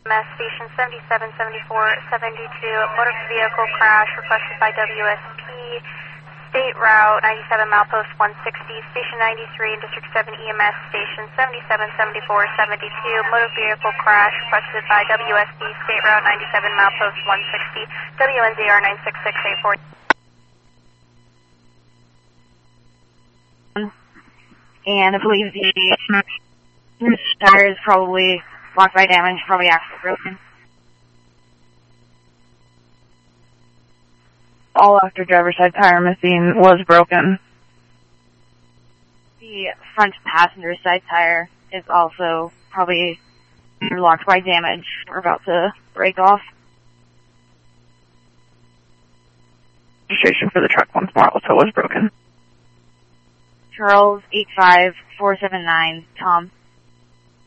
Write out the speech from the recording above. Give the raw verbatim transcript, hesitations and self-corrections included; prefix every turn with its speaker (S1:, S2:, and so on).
S1: M S Station seventy-seven seventy-four seventy-two, motor vehicle crash requested by W S P, State Route ninety-seven, milepost one sixty, Station ninety-three, and District seven E M S Station seventy-seven seventy-four seventy-two, motor vehicle crash requested by W S P, State Route ninety-seven, milepost one sixty, W N Z R nine six six eight four.
S2: And I believe the tire is probably blocked by damage, probably axle broken.
S3: All after driver's side tire missing was broken.
S2: The front passenger side tire is also probably blocked by damage. We're about to break off.
S3: Registration for the truck once more also was broken.
S2: Charles eight five four seven nine, Tom.